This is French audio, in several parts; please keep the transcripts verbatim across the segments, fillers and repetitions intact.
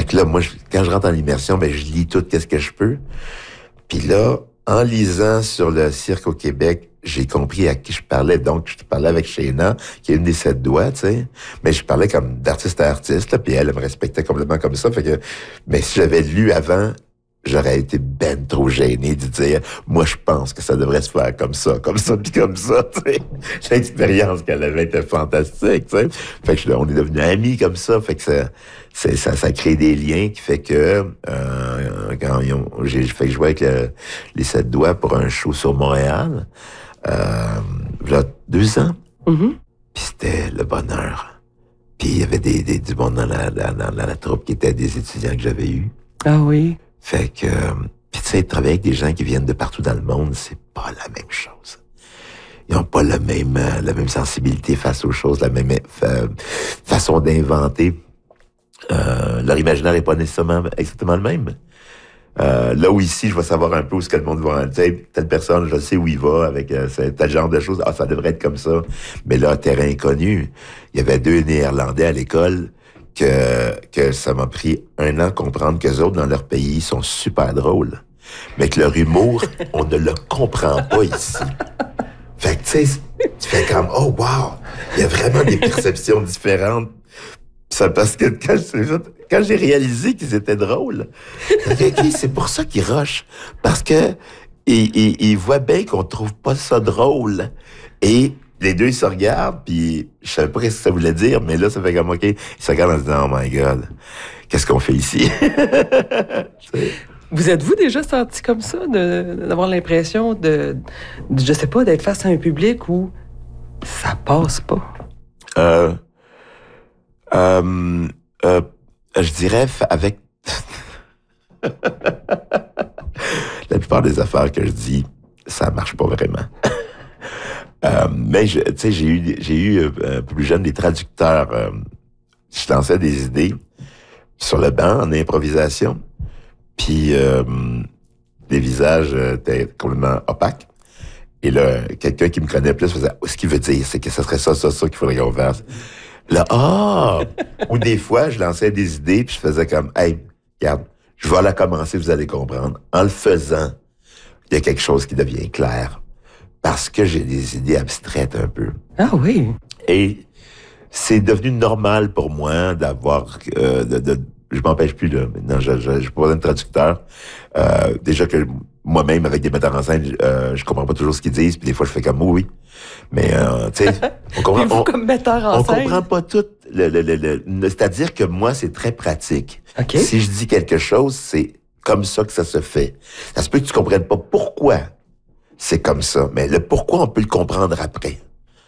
Fait que là, moi, je, quand je rentre en immersion, ben, je lis tout qu'est-ce que je peux. Puis là, en lisant sur le cirque au Québec, j'ai compris à qui je parlais. Donc, je parlais avec Shayna, qui est une des sept doigts, tu sais. Mais je parlais comme d'artiste à artiste, là, puis elle, elle me respectait complètement comme ça. Fait que, mais si j'avais lu avant, j'aurais été ben trop gêné de dire, moi, je pense que ça devrait se faire comme ça, comme ça, puis comme ça, tu sais. L'expérience qu'elle avait été fantastique, tu sais. Fait que je, on est devenus amis comme ça. Fait que ça, c'est, ça, ça crée des liens qui fait que, euh, quand ils ont, j'ai fait jouer avec le, les sept doigts pour un show sur Montréal, euh, il y a deux ans. Mm-hmm. Puis c'était le bonheur. Puis il y avait des, des, du monde dans la, dans, dans la troupe qui étaient des étudiants que j'avais eus. Ah oui. Fait que, puis tu sais, travailler avec des gens qui viennent de partout dans le monde, c'est pas la même chose. Ils ont pas la même, euh, la même sensibilité face aux choses, la même euh, façon d'inventer. Euh, leur imaginaire est pas nécessairement exactement le même. Euh, là où ici, je vais savoir un peu où ce que le monde va. Tu sais, telle personne, je sais où il va avec euh, tel genre de choses. Ah, ça devrait être comme ça. Mais là, terrain inconnu. Il y avait deux Néerlandais à l'école que que ça m'a pris un an comprendre qu'eux autres, dans leur pays, sont super drôles. Mais que leur humour, on ne le comprend pas ici. Fait que, tu sais, tu fais comme, oh, wow! Il y a vraiment des perceptions différentes. Ça, parce que quand, je, quand j'ai réalisé qu'ils étaient drôles, okay, okay, c'est pour ça qu'ils rushent. Parce que ils, ils, ils voient bien qu'on trouve pas ça drôle. Et les deux, ils se regardent, puis je savais pas ce que ça voulait dire, mais là, ça fait comme, OK, ils se regardent en se disant, oh my God, qu'est-ce qu'on fait ici? Vous êtes-vous déjà senti comme ça, de, d'avoir l'impression de, de, je sais pas, d'être face à un public où ça passe pas? Euh... Euh, euh, je dirais avec la plupart des affaires que je dis, ça marche pas vraiment. euh, mais tu sais, j'ai eu, j'ai eu euh, plus jeune des traducteurs. Euh, je lançais des idées sur le banc en improvisation, puis euh, les visages étaient complètement opaques. Et là, quelqu'un qui me connaît plus faisait, ce qu'il veut dire, c'est que ça serait ça, ça, ça qu'il faudrait qu'on fasse. Là, ah! Ou des fois, je lançais des idées, puis je faisais comme, hey, regarde, je vais la commencer, vous allez comprendre. En le faisant, il y a quelque chose qui devient clair. Parce que j'ai des idées abstraites un peu. Ah oui? Et c'est devenu normal pour moi d'avoir, euh, de, de, je m'empêche plus, là. Maintenant, je, je, je pas besoin de traducteur. Euh, déjà que moi-même, avec des metteurs en scène, euh, je comprends pas toujours ce qu'ils disent, puis des fois, je fais comme, oui, oui. Mais, euh, tu sais, on comprend, vous, on, comme metteur en on scène? comprend pas tout. Le, le, le, le, c'est-à-dire que moi, c'est très pratique. Okay. Si je dis quelque chose, c'est comme ça que ça se fait. Ça se peut que tu comprennes pas pourquoi c'est comme ça, mais le pourquoi, on peut le comprendre après.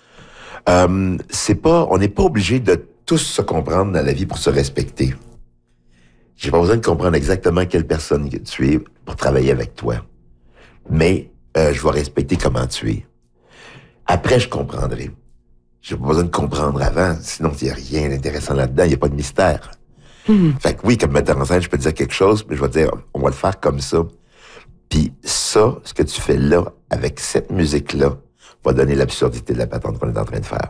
Euh, c'est pas, on n'est pas obligé de tous se comprendre dans la vie pour se respecter. J'ai pas besoin de comprendre exactement quelle personne que tu es pour travailler avec toi. Mais euh, je vais respecter comment tu es. Après, je comprendrai. J'ai pas besoin de comprendre avant, sinon il n'y a rien d'intéressant là-dedans, il n'y a pas de mystère. Mmh. Fait que oui, comme metteur en scène, je peux dire quelque chose, mais je vais dire, on va le faire comme ça. Puis ça, ce que tu fais là, avec cette musique-là, va donner l'absurdité de la patente qu'on est en train de faire.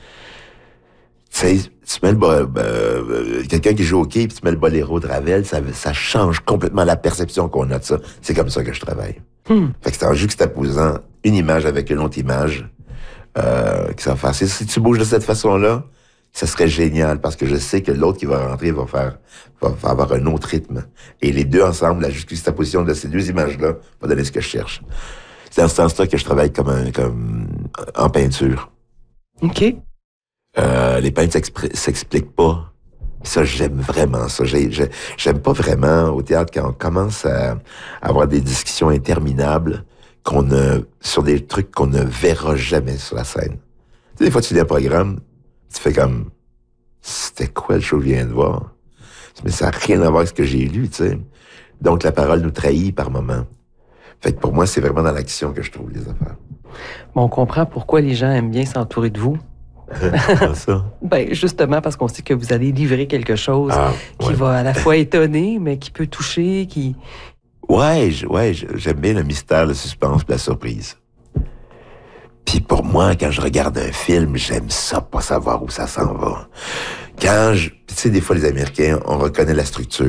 Tu sais, tu mets le euh, quelqu'un qui joue au quai, puis tu mets le boléro de Ravel, ça, ça change complètement la perception qu'on a de ça. C'est comme ça que je travaille. Mmh. Fait que c'est en juxtaposant une image avec une autre image euh, que ça va faire. Si tu bouges de cette façon-là, ça serait génial, parce que je sais que l'autre qui va rentrer va faire, va, va avoir un autre rythme. Et les deux ensemble, la juxtaposition de ces deux images-là va donner ce que je cherche. C'est dans ce sens-là que je travaille comme un, comme en peinture. OK. Euh, les peintres s'expliquent pas. Ça, j'aime vraiment ça. J'ai, j'ai, j'aime pas vraiment au théâtre quand on commence à avoir des discussions interminables qu'on ne, sur des trucs qu'on ne verra jamais sur la scène. Tu sais, des fois, tu lis un programme, tu fais comme, c'était quoi le show que je viens de voir? Mais ça n'a rien à voir avec ce que j'ai lu, tu sais. Donc, la parole nous trahit par moments. Fait que pour moi, c'est vraiment dans l'action que je trouve les affaires. Bon, on comprend pourquoi les gens aiment bien s'entourer de vous. Comment ça? Ben, justement, parce qu'on sait que vous allez livrer quelque chose ah, qui ouais. va à la fois étonner, mais qui peut toucher, qui... Ouais, ouais, j'aime bien le mystère, le suspense, la surprise. Puis pour moi, quand je regarde un film, j'aime ça, pas savoir où ça s'en va. Quand je... Tu sais, des fois, les Américains, on reconnaît la structure.